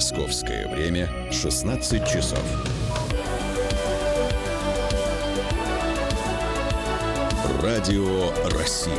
Московское время 16 часов. Радио России.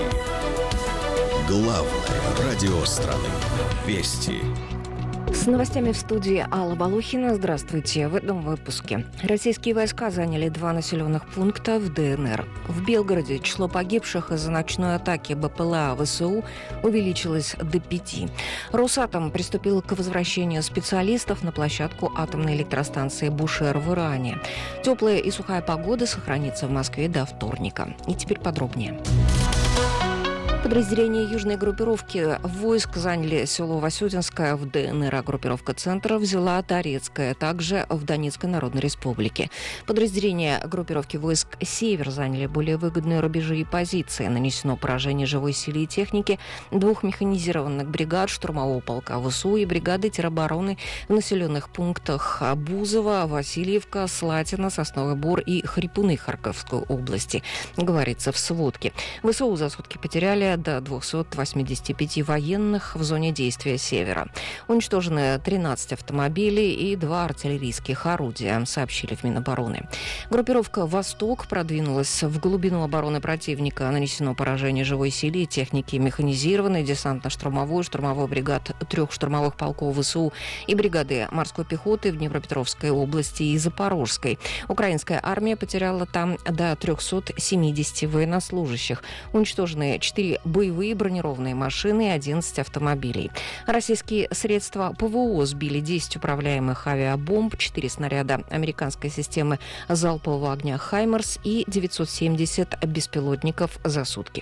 Главное радио страны. Вести. С новостями в студии Алла Балухина. Здравствуйте. В этом выпуске. Российские войска заняли 2 населенных пункта в ДНР. В Белгороде число погибших из-за ночной атаки БПЛА ВСУ увеличилось до 5. Росатом приступил к возвращению специалистов на площадку атомной электростанции Бушер в Иране. Теплая и сухая погода сохранится в Москве до вторника. И теперь подробнее. Подразделения южной группировки войск заняли село Васютинское в ДНР, а группировка центра взяла Торецкое, также в Донецкой Народной Республике. Подразделения группировки войск «Север» заняли более выгодные рубежи и позиции. Нанесено поражение живой силе и техники 2 механизированных бригад штурмового полка ВСУ и бригады теробороны в населенных пунктах Бузово, Васильевка, Слатина, Сосновый Бор и Хрипуны Харьковской области, говорится в сводке. ВСУ за сутки потеряли до 285 военных в зоне действия «Севера». Уничтожены 13 автомобилей и 2 артиллерийских орудия, сообщили в Минобороны. Группировка «Восток» продвинулась в глубину обороны противника. Нанесено поражение живой силе и техники механизированной, десантно-штурмовой, штурмовой бригад 3 штурмовых полков ВСУ и бригады морской пехоты в Днепропетровской области и Запорожской. Украинская армия потеряла там до 370 военнослужащих. Уничтожены 4 боевые бронированные машины и 11 автомобилей. Российские средства ПВО сбили 10 управляемых авиабомб, 4 снаряда американской системы залпового огня «Хаймерс» и 970 беспилотников за сутки.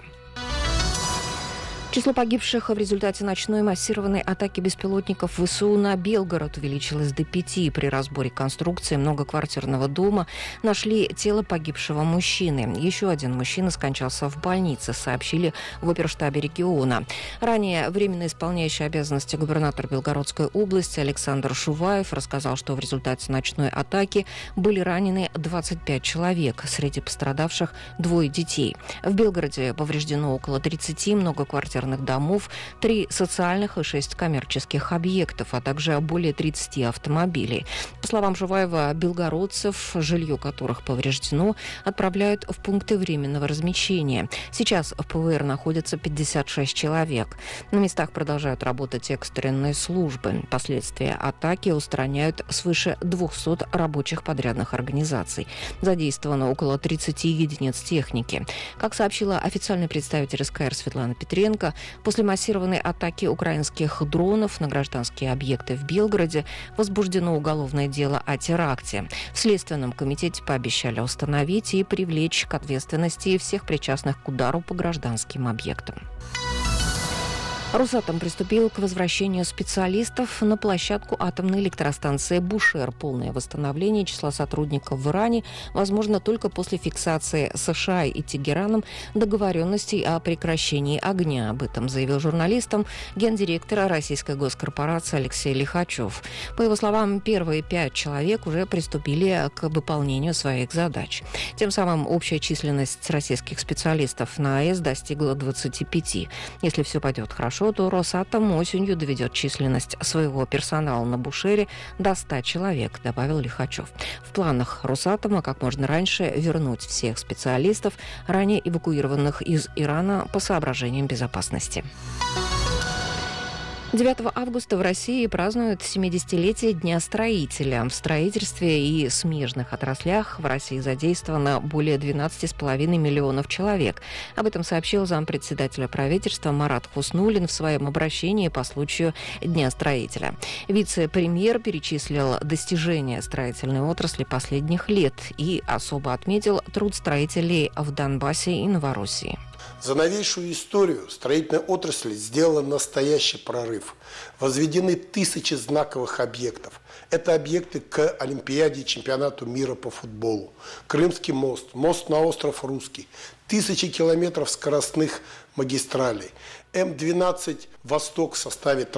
Число погибших в результате ночной массированной атаки беспилотников ВСУ на Белгород увеличилось до 5. При разборе конструкции многоквартирного дома нашли тело погибшего мужчины. Еще один мужчина скончался в больнице, сообщили в оперштабе региона. Ранее временно исполняющий обязанности губернатор Белгородской области Александр Шуваев рассказал, что в результате ночной атаки были ранены 25 человек. Среди пострадавших 2 детей. В Белгороде повреждено около 30 многоквартирных домов, 3 социальных и 6 коммерческих объектов, а также более 30 автомобилей. По словам Шуваева, белгородцев, жилье которых повреждено, отправляют в пункты временного размещения. Сейчас в ПВР находится 56 человек. На местах продолжают работать экстренные службы. Последствия атаки устраняют свыше 200 рабочих подрядных организаций. Задействовано около 30 единиц техники. Как сообщила официальный представитель СКР Светлана Петренко, после массированной атаки украинских дронов на гражданские объекты в Белгороде возбуждено уголовное дело о теракте. В Следственном комитете пообещали установить и привлечь к ответственности всех причастных к удару по гражданским объектам. Росатом приступил к возвращению специалистов на площадку атомной электростанции Бушер. Полное восстановление числа сотрудников в Иране возможно только после фиксации США и Тегераном договоренностей о прекращении огня. Об этом заявил журналистам гендиректор российской госкорпорации Алексей Лихачев. По его словам, первые 5 человек уже приступили к выполнению своих задач. Тем самым общая численность российских специалистов на АЭС достигла 25. Если все пойдет хорошо, то Росатом осенью доведет численность своего персонала на Бушере до 100 человек, добавил Лихачев. В планах Росатома как можно раньше вернуть всех специалистов, ранее эвакуированных из Ирана по соображениям безопасности. 9 августа в России празднуют 70-летие Дня строителя. В строительстве и смежных отраслях в России задействовано более 12,5 миллионов человек. Об этом сообщил зампредседателя правительства Марат Хуснуллин в своем обращении по случаю Дня строителя. Вице-премьер перечислил достижения строительной отрасли последних лет и особо отметил труд строителей в Донбассе и Новороссии. За новейшую историю строительной отрасли сделан настоящий прорыв. Возведены тысячи знаковых объектов. Это объекты к Олимпиаде и чемпионату мира по футболу. Крымский мост, мост на остров Русский, тысячи километров скоростных магистралей. М-12 «Восток» в составе